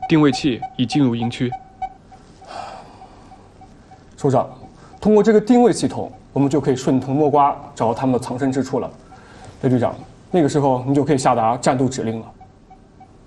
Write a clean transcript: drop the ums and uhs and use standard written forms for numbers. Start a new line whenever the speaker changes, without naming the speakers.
定位器已进入营区。
首长，通过这个定位系统，我们就可以顺藤摸瓜找到他们的藏身之处了。雷局长，那个时候你就可以下达战斗指令了。